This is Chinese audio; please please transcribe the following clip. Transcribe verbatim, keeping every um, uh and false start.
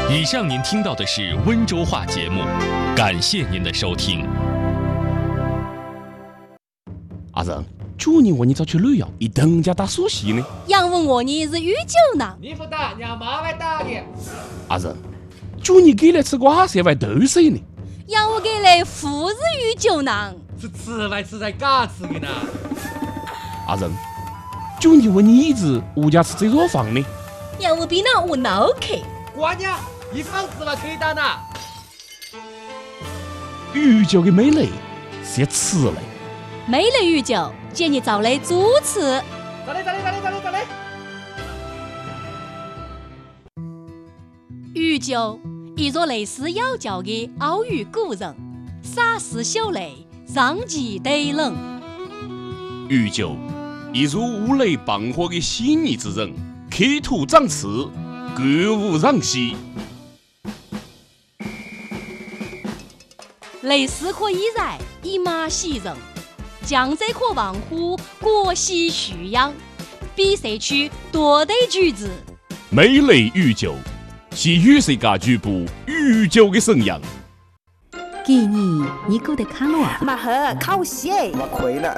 以上您听到的是温州话节目，感谢您的收听。 阿仁，去年问你找去旅游，一等家打苏西呢？ 杨问我你是御酒囊， 你不打，让妈来打你。 阿仁，去年给来吃瓜色外豆水呢？ 杨我给来富是御酒囊， 是吃外吃在嘎吃的呢。 阿仁，去年问你一直物价吃这若房呢？ 杨我比那我脑壳。 瓜娘，一房子嘛可以打呢。 御酒的美类是要吃嘞。 美类御酒，建议找来主持。 咋嘞咋嘞咋嘞咋嘞咋嘞？ 御酒，一座类似妖教的奥语古人，洒丝秀雷，上极对冷。 御酒，一如五雷傍火的细腻之人，刻图长刺，歌舞攘息。 类似可以然，以马喜人。江浙可望乎国喜蓄养，比赛区多对举子。 美类御酒，是与世界局部御酒的沈阳。 给你，你够得看了啊？ 马赫考试， 我亏了。